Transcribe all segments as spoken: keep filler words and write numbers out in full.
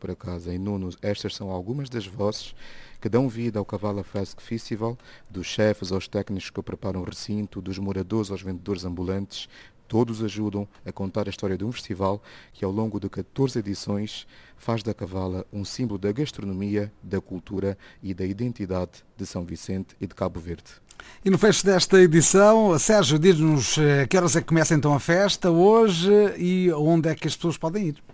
para casa. E Nuno, estas são algumas das vozes que dão vida ao Kavala Frasco Festival, dos chefes aos técnicos que preparam o recinto, dos moradores aos vendedores ambulantes. Todos ajudam a contar a história de um festival que, ao longo de catorze edições, faz da Kavala um símbolo da gastronomia, da cultura e da identidade de São Vicente e de Cabo Verde. E no fecho desta edição, Sérgio, diz-nos a que horas é que começa então a festa hoje e onde é que as pessoas podem ir?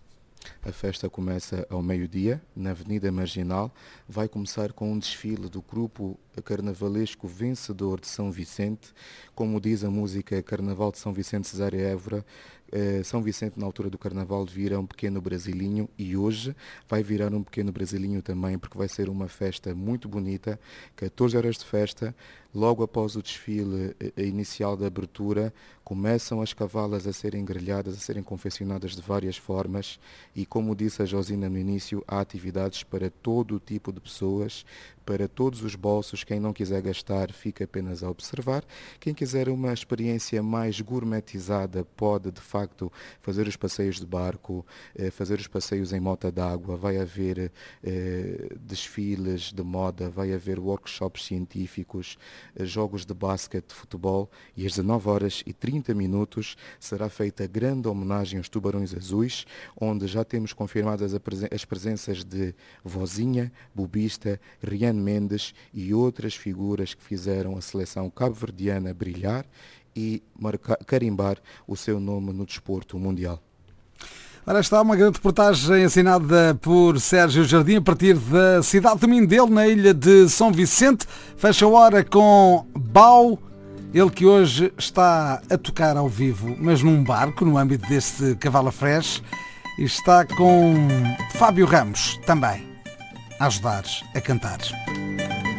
A festa começa ao meio-dia, na Avenida Marginal. Vai começar com um desfile do grupo carnavalesco vencedor de São Vicente. Como diz a música Carnaval de São Vicente Cesária Évora, eh, São Vicente na altura do Carnaval vira um pequeno brasilinho e hoje vai virar um pequeno brasilinho também, porque vai ser uma festa muito bonita, catorze horas de festa. Logo após o desfile eh, inicial da abertura, começam as cavalas a serem grelhadas, a serem confeccionadas de várias formas e, como disse a Josina no início, há atividades para todo o tipo de pessoas, para todos os bolsos. Quem não quiser gastar fica apenas a observar. Quem quiser uma experiência mais gourmetizada pode de facto fazer os passeios de barco, eh, fazer os passeios em mota d'água. Vai haver eh, desfiles de moda, vai haver workshops científicos, eh, jogos de basquete, de futebol, e às dezanove horas e trinta minutos será feita grande homenagem aos Tubarões Azuis, onde já temos confirmadas as presenças de Vozinha, Bubista, Rian Mendes e outras figuras que fizeram a seleção cabo-verdiana brilhar e marcar, carimbar o seu nome no desporto mundial. Ora, está uma grande reportagem assinada por Sérgio Jardim a partir da cidade de Mindelo, na ilha de São Vicente. Fecha a hora com Bau, ele que hoje está a tocar ao vivo, mas num barco, no âmbito deste Kavala Fresh, e está com Fábio Ramos também a ajudar a cantar.